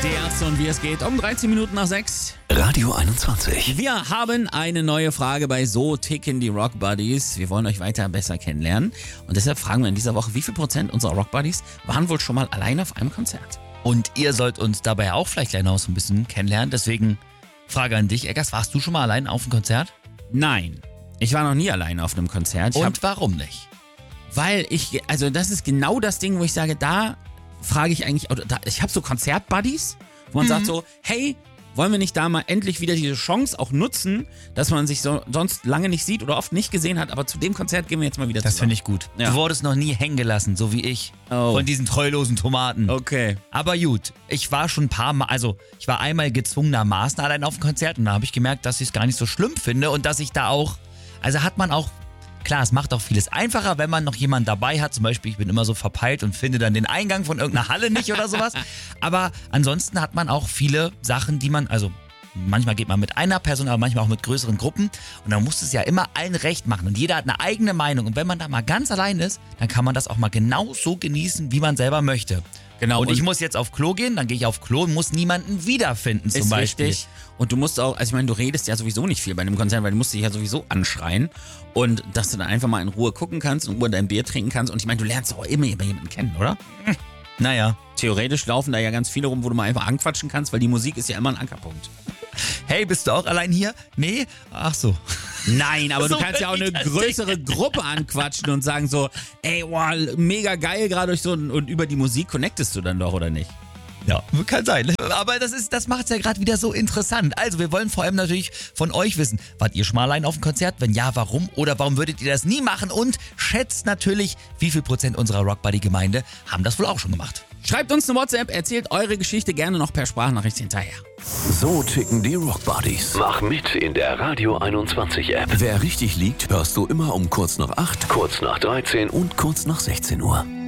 Die erste und wie es geht um 13 Minuten nach 6. Radio 21. Wir haben eine neue Frage bei So ticken die Rock Buddies. Wir wollen euch weiter besser kennenlernen. Und deshalb fragen wir in dieser Woche, wie viel Prozent unserer Rock Buddies waren wohl schon mal allein auf einem Konzert? Und ihr sollt uns dabei auch vielleicht gleich noch so ein bisschen kennenlernen. Deswegen Frage an dich, Eggers, warst du schon mal allein auf einem Konzert? Nein, ich war noch nie allein auf einem Konzert. Warum nicht? Weil das ist genau das Ding, wo ich sage, da frage ich eigentlich, ich habe so Konzert-Buddies, wo man sagt so, hey, wollen wir nicht da mal endlich wieder diese Chance auch nutzen, dass man sich sonst lange nicht sieht oder oft nicht gesehen hat, aber zu dem Konzert gehen wir jetzt mal wieder Das zusammen. finde ich gut. Ja. Du wurdest noch nie hängen gelassen, so wie ich, von diesen treulosen Tomaten. Okay. Aber gut, ich war schon ein paar Mal, ich war einmal gezwungenermaßen allein auf dem Konzert und da habe ich gemerkt, dass ich es gar nicht so schlimm finde und dass ich da auch, hat man auch, klar, es macht auch vieles einfacher, wenn man noch jemanden dabei hat. Zum Beispiel, ich bin immer so verpeilt und finde dann den Eingang von irgendeiner Halle nicht oder sowas. Aber ansonsten hat man auch viele Sachen, die man, manchmal geht man mit einer Person, aber manchmal auch mit größeren Gruppen. Und dann muss es ja immer allen recht machen. Und jeder hat eine eigene Meinung. Und wenn man da mal ganz allein ist, dann kann man das auch mal genau so genießen, wie man selber möchte. Genau. Und ich muss jetzt auf Klo gehen, dann gehe ich auf Klo und muss niemanden wiederfinden zum Ist Beispiel. richtig. Und du musst auch, du redest ja sowieso nicht viel bei einem Konzert, weil du musst dich ja sowieso anschreien. Und dass du dann einfach mal in Ruhe gucken kannst, in Ruhe dein Bier trinken kannst. Und ich meine, du lernst auch immer jemanden kennen, oder? Naja. Theoretisch laufen da ja ganz viele rum, wo du mal einfach anquatschen kannst, weil die Musik ist ja immer ein Ankerpunkt. Hey, bist du auch allein hier? Nee? Ach so. Nein, aber So du kannst ja auch eine will ich das größere Gruppe anquatschen und sagen so, ey, wow, mega geil gerade und über die Musik connectest du dann doch, oder nicht? Ja, kann sein. Aber das macht es ja gerade wieder so interessant. Also, wir wollen vor allem natürlich von euch wissen, wart ihr schon mal allein auf dem Konzert? Wenn ja, warum? Oder warum würdet ihr das nie machen? Und schätzt natürlich, wie viel Prozent unserer Rockbuddy-Gemeinde haben das wohl auch schon gemacht. Schreibt uns eine WhatsApp, erzählt eure Geschichte gerne noch per Sprachnachricht hinterher. So ticken die Rock Buddies. Mach mit in der Radio 21 App. Wer richtig liegt, hörst du immer um kurz nach 8, Kurz nach 13 und kurz nach 16 Uhr.